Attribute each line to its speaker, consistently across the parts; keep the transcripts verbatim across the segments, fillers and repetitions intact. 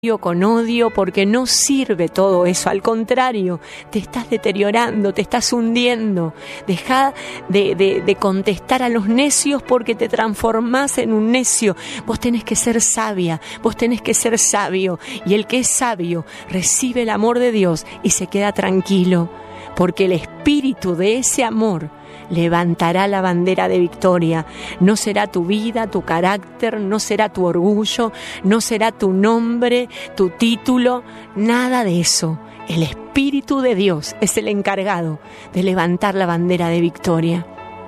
Speaker 1: con odio, porque no sirve todo eso. Al contrario, te estás deteriorando, te estás hundiendo. Deja de, de, de contestar a los necios porque te transformás en un necio. Vos tenés que ser sabia, vos tenés que ser sabio. Y el que es sabio recibe el amor de Dios y se queda tranquilo, porque el espíritu de ese amor levantará la bandera de victoria. No será tu vida, tu carácter, no será tu orgullo, no será tu nombre, tu título, nada de eso. El Espíritu de Dios es el encargado de levantar la bandera de victoria.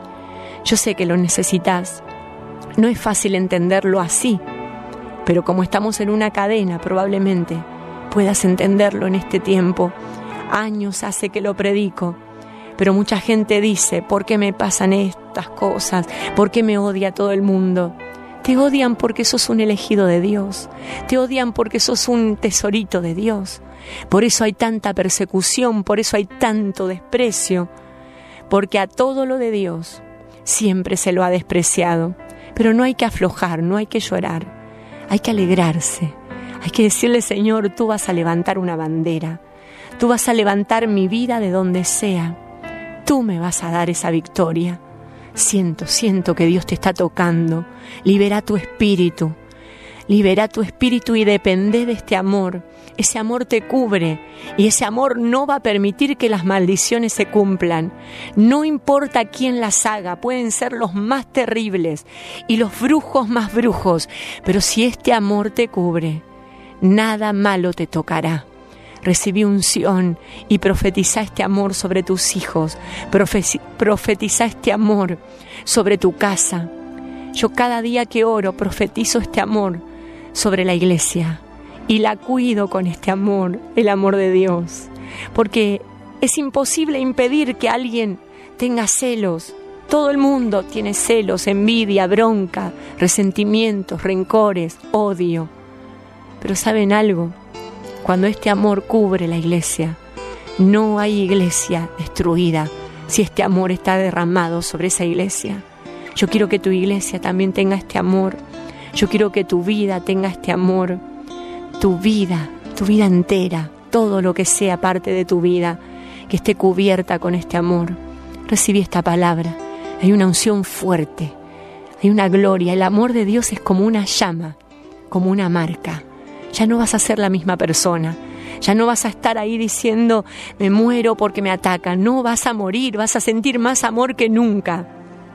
Speaker 1: Yo sé que lo necesitas. No es fácil entenderlo así, pero como estamos en una cadena, probablemente puedas entenderlo en este tiempo. Años hace que lo predico, pero mucha gente dice: ¿por qué me pasan estas cosas? ¿Por qué me odia todo el mundo? Te odian porque sos un elegido de Dios. Te odian porque sos un tesorito de Dios. Por eso hay tanta persecución, por eso hay tanto desprecio. Porque a todo lo de Dios siempre se lo ha despreciado. Pero no hay que aflojar, no hay que llorar. Hay que alegrarse. Hay que decirle: Señor, tú vas a levantar una bandera. Tú vas a levantar mi vida de donde sea. Tú me vas a dar esa victoria. Siento, siento que Dios te está tocando. Libera tu espíritu. Libera tu espíritu y depende de este amor. Ese amor te cubre y ese amor no va a permitir que las maldiciones se cumplan. No importa quién las haga, pueden ser los más terribles y los brujos más brujos, pero si este amor te cubre, nada malo te tocará. Recibí unción y profetiza este amor sobre tus hijos. Profe- profetiza este amor sobre tu casa. Yo cada día que oro profetizo este amor sobre la iglesia y la cuido con este amor, el amor de Dios. Porque es imposible impedir que alguien tenga celos. Todo el mundo tiene celos, envidia, bronca, resentimientos, rencores, odio. Pero ¿saben algo? Cuando este amor cubre la iglesia, no hay iglesia destruida si este amor está derramado sobre esa iglesia. Yo quiero que tu iglesia también tenga este amor. Yo quiero que tu vida tenga este amor. Tu vida, tu vida entera, todo lo que sea parte de tu vida, que esté cubierta con este amor. Recibí esta palabra. Hay una unción fuerte, hay una gloria. El amor de Dios es como una llama, como una marca. Ya no vas a ser la misma persona. Ya no vas a estar ahí diciendo: me muero porque me atacan. No, vas a morir, vas a sentir más amor que nunca.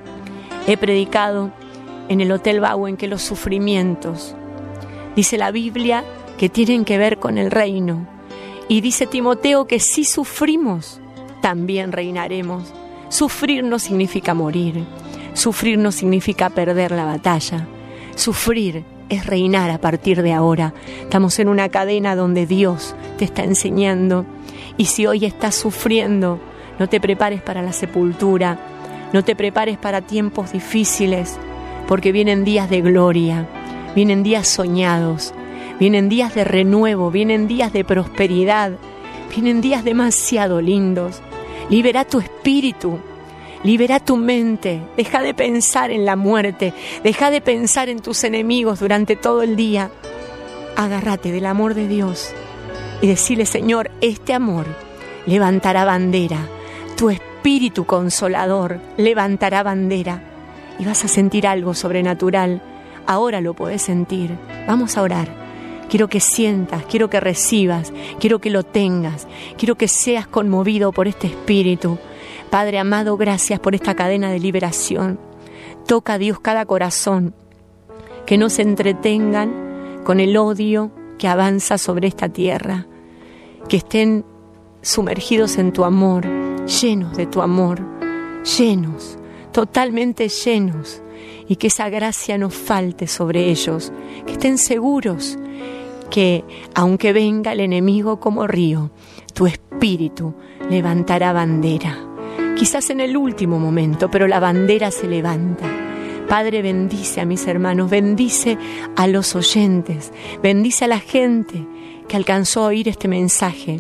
Speaker 1: He predicado en el Hotel Bauen que los sufrimientos, dice la Biblia, que tienen que ver con el reino. Y dice Timoteo que si sufrimos, también reinaremos. Sufrir no significa morir. Sufrir no significa perder la batalla. Sufrir es reinar a partir de ahora. Estamos en una cadena donde Dios te está enseñando. Y si hoy estás sufriendo, no te prepares para la sepultura, no te prepares para tiempos difíciles, porque vienen días de gloria, vienen días soñados, vienen días de renuevo, vienen días de prosperidad, vienen días demasiado lindos. Libera tu espíritu. Libera tu mente, deja de pensar en la muerte, deja de pensar en tus enemigos durante todo el día. Agárrate del amor de Dios y decirle: Señor, este amor levantará bandera, tu espíritu consolador levantará bandera y vas a sentir algo sobrenatural. Ahora lo podés sentir. Vamos a orar. Quiero que sientas, quiero que recibas, quiero que lo tengas, quiero que seas conmovido por este espíritu. Padre amado, gracias por esta cadena de liberación. Toca, Dios, cada corazón, que no se entretengan con el odio que avanza sobre esta tierra, que estén sumergidos en tu amor, llenos de tu amor, llenos, totalmente llenos, y que esa gracia no falte sobre ellos, que estén seguros que aunque venga el enemigo como río, tu espíritu levantará bandera. Quizás en el último momento, pero la bandera se levanta. Padre, bendice a mis hermanos, bendice a los oyentes, bendice a la gente que alcanzó a oír este mensaje,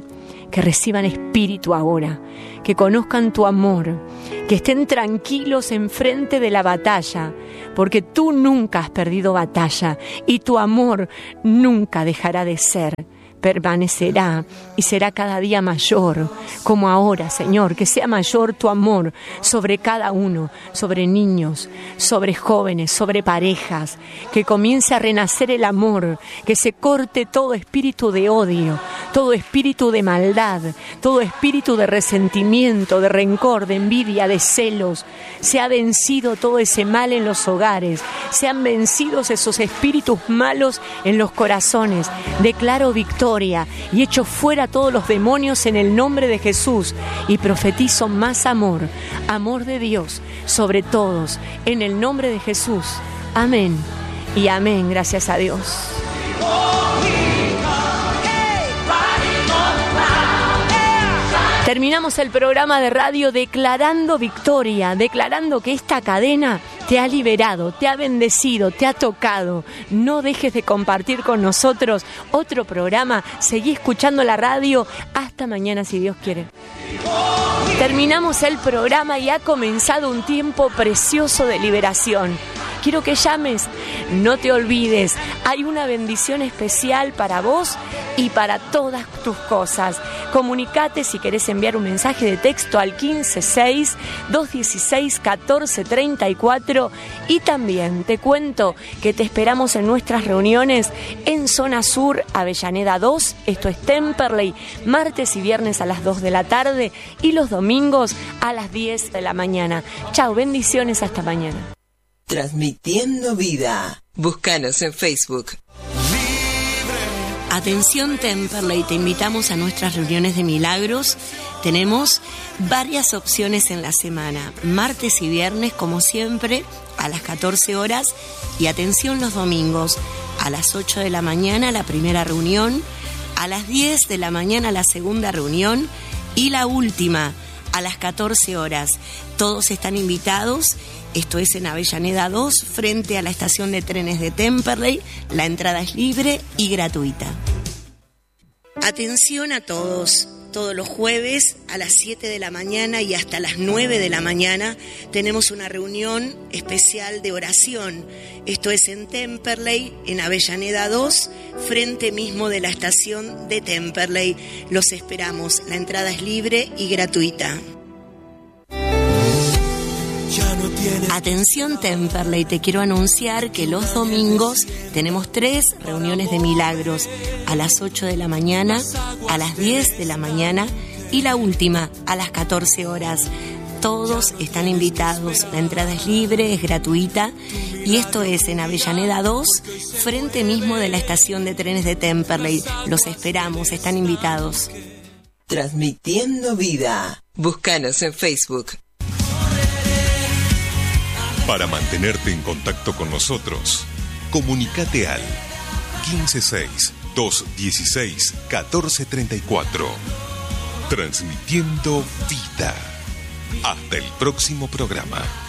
Speaker 1: que reciban espíritu ahora, que conozcan tu amor, que estén tranquilos enfrente de la batalla, porque tú nunca has perdido batalla y tu amor nunca dejará de ser. Permanecerá y será cada día mayor, como ahora, Señor, que sea mayor tu amor sobre cada uno, sobre niños, sobre jóvenes, sobre parejas, que comience a renacer el amor, que se corte todo espíritu de odio, todo espíritu de maldad, todo espíritu de resentimiento, de rencor, de envidia, de celos. Se ha vencido todo ese mal en los hogares, se han vencido esos espíritus malos en los corazones. Declaro victoria y echo fuera todos los demonios en el nombre de Jesús y profetizo más amor, amor de Dios sobre todos, en el nombre de Jesús. Amén y amén, gracias a Dios. Terminamos el programa de radio declarando victoria, declarando que esta cadena te ha liberado, te ha bendecido, te ha tocado. No dejes de compartir con nosotros otro programa. Seguí escuchando la radio. Hasta mañana, si Dios quiere. Terminamos el programa y ha comenzado un tiempo precioso de liberación. Quiero que llames, no te olvides, hay una bendición especial para vos y para todas tus cosas. Comunicate si querés enviar un mensaje de texto al quince seis, dos dieciséis, catorce treinta y cuatro y también te cuento que te esperamos en nuestras reuniones en Zona Sur, Avellaneda dos, esto es Temperley, martes y viernes a las dos de la tarde y los domingos a las diez de la mañana. Chao, bendiciones, hasta mañana.
Speaker 2: Transmitiendo vida. Búscanos en Facebook.
Speaker 1: Atención Temperley, te invitamos a nuestras reuniones de milagros. Tenemos varias opciones en la semana, martes y viernes como siempre a las catorce horas y atención los domingos a las ocho de la mañana la primera reunión, a las diez de la mañana la segunda reunión y la última a las catorce horas. Todos están invitados. Esto es en Avellaneda dos, frente a la estación de trenes de Temperley. La entrada es libre y gratuita. Atención a todos. Todos los jueves a las siete de la mañana y hasta las nueve de la mañana tenemos una reunión especial de oración. Esto es en Temperley, en Avellaneda dos, frente mismo de la estación de Temperley. Los esperamos. La entrada es libre y gratuita. Atención Temperley, te quiero anunciar que los domingos tenemos tres reuniones de milagros, a las ocho de la mañana, a las diez de la mañana y la última a las catorce horas. Todos están invitados, la entrada es libre, es gratuita y esto es en Avellaneda dos, frente mismo de la estación de trenes de Temperley. Los esperamos, están invitados.
Speaker 2: Transmitiendo vida. Búscanos en Facebook.
Speaker 3: Para mantenerte en contacto con nosotros, comunícate al quince seis, dos dieciséis, catorce treinta y cuatro. Transmitiendo vida. Hasta el próximo programa.